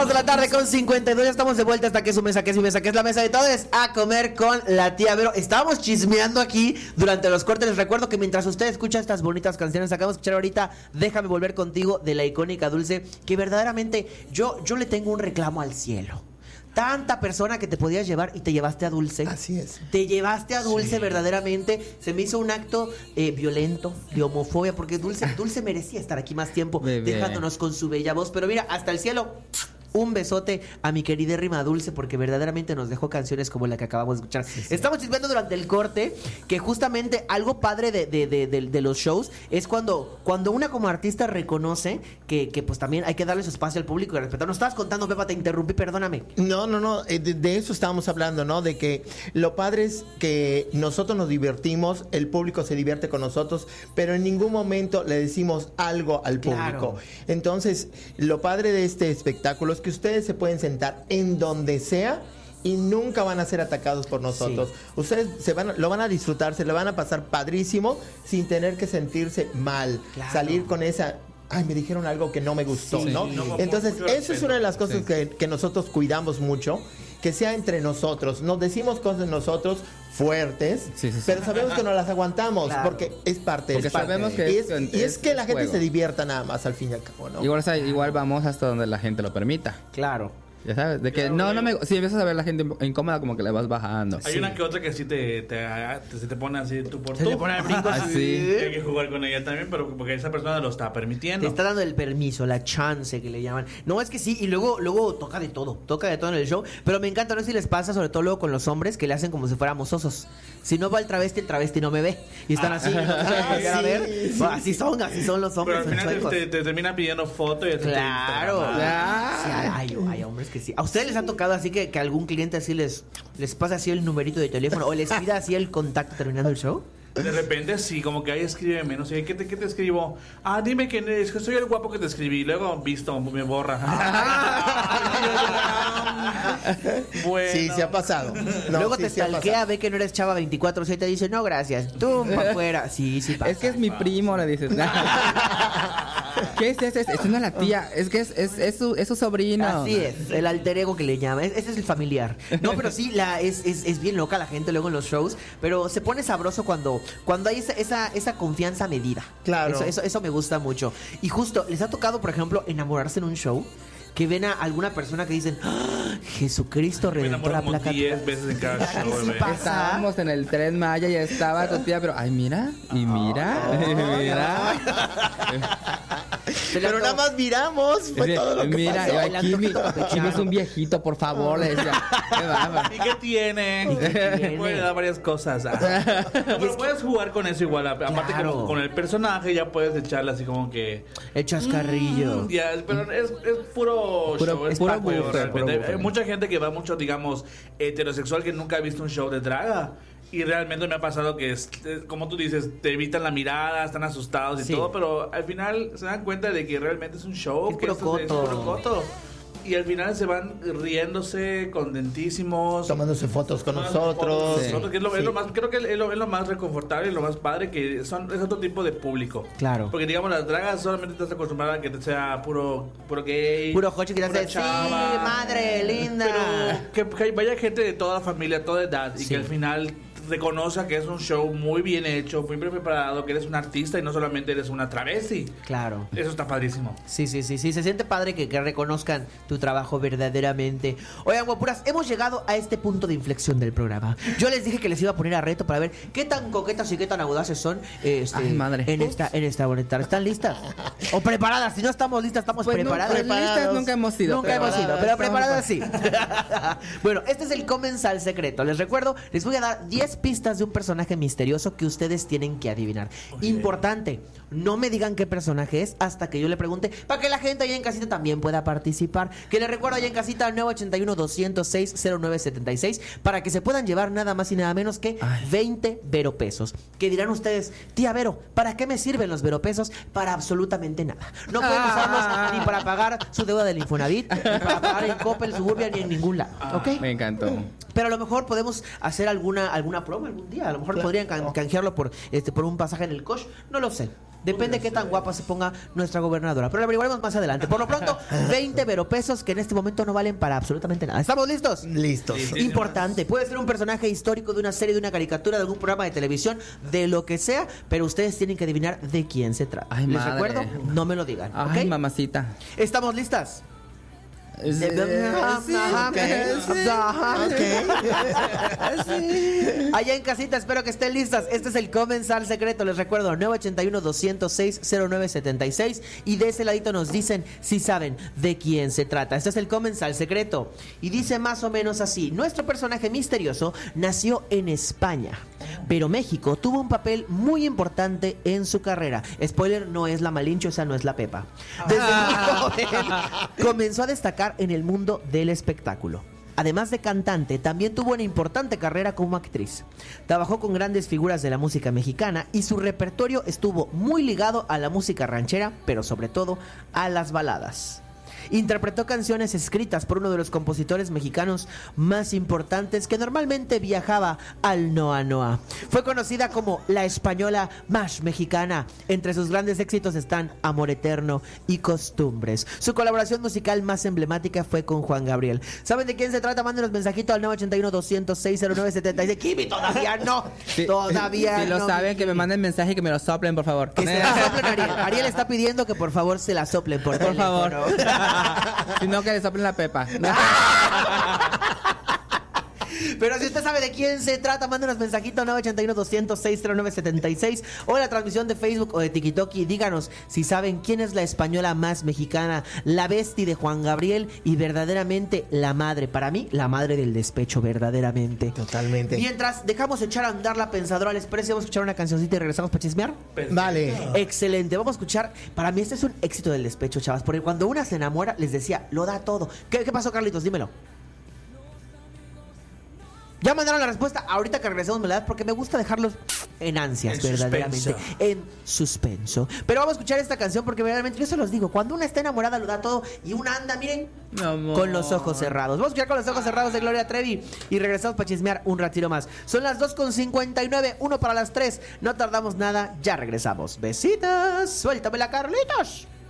2 de la tarde con 52. Ya estamos de vuelta hasta que su mesa, que es mi mesa, que es la mesa de todos. A comer con la tía Vero. Estábamos chismeando aquí durante los cortes. Les recuerdo que mientras usted escucha estas bonitas canciones, acabamos de escuchar ahorita Déjame volver contigo, de la icónica Dulce, que verdaderamente yo le tengo un reclamo al cielo. Tanta persona que te podías llevar y te llevaste a Dulce. Así es. Te llevaste a Dulce, sí. Verdaderamente. Se me hizo un acto violento, de homofobia, porque Dulce merecía estar aquí más tiempo, dejándonos con su bella voz. Pero mira, hasta el cielo. Un besote a mi queridérrima Dulce, porque verdaderamente nos dejó canciones como la que acabamos de escuchar. Sí. Estamos chismeando durante el corte que justamente algo padre de los shows es cuando una como artista reconoce que pues también hay que darle su espacio al público y respetar. Nos estabas contando, Pepa, te interrumpí, perdóname. No, de eso estábamos hablando, ¿no? De que lo padre es que nosotros nos divertimos, el público se divierte con nosotros, pero en ningún momento le decimos algo al público. Claro. Entonces, lo padre de este espectáculo es que ustedes se pueden sentar en donde sea y nunca van a ser atacados por nosotros. Sí. Ustedes lo van a disfrutar, se lo van a pasar padrísimo sin tener que sentirse mal. Claro. Salir con esa... Ay, me dijeron algo que no me gustó, sí, ¿no? Entonces, eso es una de las cosas que nosotros cuidamos mucho, que sea entre nosotros. Nos decimos cosas nosotros fuertes, pero sabemos que no las aguantamos, claro, porque es parte porque sabemos que es que la gente se divierta nada más al fin y al cabo, ¿no? Igual vamos hasta donde la gente lo permita. Claro. Ya sabes, de que si empiezas a ver a la gente incómoda, como que le vas bajando. Hay una que otra que sí te pone así tú por tú. Se le pone el brinco así. Hay que jugar con ella también, pero porque esa persona lo está permitiendo. Te está dando el permiso, la chance que le llaman. No, es que sí, y luego toca de todo en el show. Pero me encanta, no sé si les pasa, sobre todo luego con los hombres, que le hacen como si fuéramos osos. Si no va el travesti no me ve. Y están así, a ver. Sí. Bueno, así son los hombres. Pero al final te termina pidiendo foto y claro. Sí, hay hombres que sí. ¿A ustedes les ha tocado así que algún cliente así les pasa así el numerito de teléfono o les pida así el contacto terminando el show? De repente sí, como que ahí escribe menos. ¿Qué te escribo? Dime quién eres, que soy el guapo que te escribí. Luego visto, me borra. Bueno. Sí, se ha pasado. No, luego te stalkea, ve que no eres chava 24/7 y dice, no, gracias, tú para afuera. Sí pasa. Es que es mi primo, le dices. ¿Qué es ese? Es una la tía. Es que es su sobrino. Así es, el alter ego que le llama. Ese es el familiar. No, pero sí, es bien loca la gente luego en los shows. Pero se pone sabroso cuando hay esa confianza medida. Claro. Eso me gusta mucho. Y justo, ¿les ha tocado, por ejemplo, enamorarse en un show? Que ven a alguna persona que dicen, Jesucristo redentó la placa. 10 veces en cada show, sí pasa. Estábamos en el Tren Maya y estaba tu tía, pero ay, mira, y mira. Pero nada más miramos, fue todo lo que pasó. Aquí no es un viejito, por favor, le decía. ¿Y qué tiene? Puede dar varias cosas. Pero puedes jugar con eso igual. Aparte que con el personaje ya puedes echarle así como que... El chascarrillo. Pero es puro show, es puro buffer. Hay mucha gente que va mucho, digamos, heterosexual que nunca ha visto un show de draga. Y realmente me ha pasado que, como tú dices, te evitan la mirada, están asustados y todo, pero al final se dan cuenta de que realmente es un show, es puro coto. Y al final se van riéndose, contentísimos, tomándose fotos con nosotros. Que es lo más, creo que es lo más reconfortable y lo más padre, que es otro tipo de público. Claro. Porque digamos, las dragas solamente estás acostumbrada a que sea puro gay, puro coche que te hace, sí, madre linda. Pero que vaya gente de toda la familia, toda edad, y que al final reconoce que es un show muy bien hecho, muy bien preparado, que eres un artista y no solamente eres una travesti. Claro. Eso está padrísimo. Sí. Se siente padre que reconozcan tu trabajo verdaderamente. Oigan, guapuras, hemos llegado a este punto de inflexión del programa. Yo les dije que les iba a poner a reto para ver qué tan coquetas y qué tan audaces son ay, madre. en esta bonita. ¿Están listas? ¿O preparadas? Si no estamos listas, estamos preparadas. Listas nunca hemos sido. Pero preparadas sí. Bueno, este es el comensal secreto. Les recuerdo, les voy a dar 10 pistas de un personaje misterioso que ustedes tienen que adivinar. Okay. Importante, no me digan qué personaje es hasta que yo le pregunte, para que la gente allá en casita también pueda participar. Que les recuerdo allá en casita al 981-206-0976 para que se puedan llevar nada más y nada menos que 20 veropesos. Que dirán ustedes, tía Vero, ¿para qué me sirven los veropesos? Para absolutamente nada. No pueden usarlos ni para pagar su deuda del Infonavit, ni para pagar en Coppel, Suburbia, ni en ningún lado. ¿Ok? Me encantó. Pero a lo mejor podemos hacer alguna promo algún día. A lo mejor podrían canjearlo por un pasaje en el coche. No lo sé. Depende de qué tan guapa se ponga nuestra gobernadora. Pero lo averiguaremos más adelante. Por lo pronto, 20 veropesos que en este momento no valen para absolutamente nada. ¿Estamos listos? Listos. Importante. Puede ser un personaje histórico de una serie, de una caricatura, de algún programa de televisión, de lo que sea, pero ustedes tienen que adivinar de quién se trata. Ay, Les madre. recuerdo, no me lo digan. Ay, ¿Ok? mamacita. ¿Estamos listas? Sí. Allá en casita, espero que estén listas. Este es el comensal secreto. Les recuerdo, 981-206-0976. Y de ese ladito nos dicen si saben de quién se trata. Este es el comensal secreto. Y dice más o menos así: nuestro personaje misterioso nació en España, pero México tuvo un papel muy importante en su carrera. Spoiler, no es la Malinche, o sea, no es la Pepa. Desde muy joven comenzó a destacar en el mundo del espectáculo. Además de cantante, también tuvo una importante carrera como actriz. Trabajó con grandes figuras de la música mexicana y su repertorio estuvo muy ligado a la música ranchera, pero sobre todo a las baladas. Interpretó canciones escritas por uno de los compositores mexicanos más importantes, que normalmente viajaba al Noa Noa. Fue conocida como la española más mexicana. Entre sus grandes éxitos están Amor Eterno y Costumbres. Su colaboración musical más emblemática fue con Juan Gabriel. ¿Saben de quién se trata? Mándenos mensajito al 981-206-0976. Kimi, todavía no. Sí, Todavía no. Si lo saben, que me manden mensaje y que me lo soplen, por favor. Que se la soplen, Ariel. Ariel está pidiendo que por favor se la soplen por favor. teléfono. Si no, que le soplen la Pepa. Pero si usted sabe de quién se trata, mándenos mensajito 981-206-0976 o en la transmisión de Facebook o de TikTok y díganos si saben quién es la española más mexicana, la bestia de Juan Gabriel y verdaderamente la madre, para mí, la madre del despecho, verdaderamente. Totalmente. Mientras dejamos echar a andar la pensadora, ¿les parece? Vamos a escuchar una cancioncita y regresamos para chismear. Vale. Excelente, vamos a escuchar. Para mí este es un éxito del despecho, chavas, porque cuando una se enamora, les decía, lo da todo. ¿Qué pasó, Carlitos? Dímelo. Ya mandaron la respuesta. Ahorita que regresemos me la das porque me gusta dejarlos en ansias, verdaderamente. En suspenso. Pero vamos a escuchar esta canción porque verdaderamente yo se los digo. Cuando una está enamorada lo da todo y una anda, miren, con los ojos cerrados. Vamos a escuchar Con los ojos cerrados de Gloria Trevi y regresamos para chismear un ratito más. Son las 2:59, 1 para las 3. No tardamos nada, ya regresamos. Besitos. Suéltame la, Carlitos.